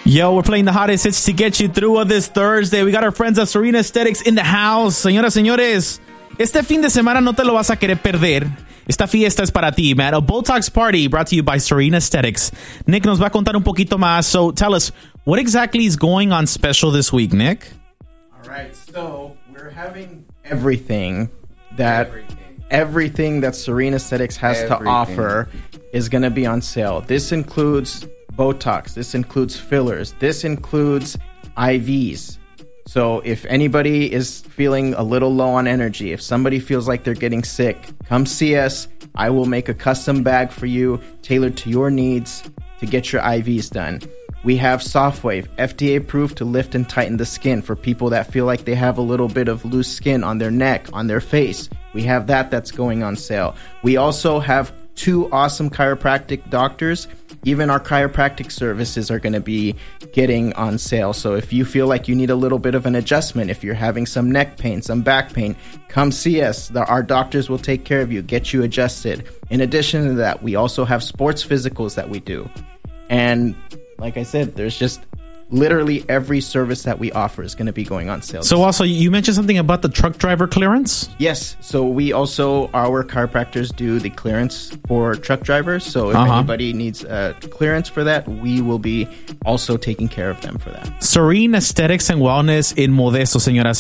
Yo, we're playing the hottest hits to get you through on this Thursday. We got our friends at Serena Aesthetics in the house. Señoras, señores, este fin de semana no te lo vas a querer perder. Esta fiesta es para ti, man. A Botox party brought to you by Serena Aesthetics. Nick nos va a contar un poquito más. So tell us, what exactly is going on special this week, Nick? All right, so we're having everything that Serena Aesthetics has to offer is going to be on sale. This includes Botox. This includes fillers. This includes IVs. So if anybody is feeling a little low on energy, if somebody feels like they're getting sick, come see us. I will make a custom bag for you, tailored to your needs to get your IVs done. We have Softwave, FDA approved to lift and tighten the skin for people that feel like they have a little bit of loose skin on their neck, on their face. We have that's going on sale. We also have 2 awesome chiropractic doctors. Even our chiropractic services are going to be getting on sale. So if you feel like you need a little bit of an adjustment, if you're having some neck pain, some back pain, come see us. Our doctors will take care of you, get you adjusted. In addition to that, we also have sports physicals that we do. And like I said, there's just literally every service that we offer is going to be going on sale. So also, you mentioned something about the truck driver clearance? Yes. So we also, our chiropractors do the clearance for truck drivers. So if anybody needs a clearance for that, we will be also taking care of them for that. Serene Aesthetics and Wellness in Modesto, señoras.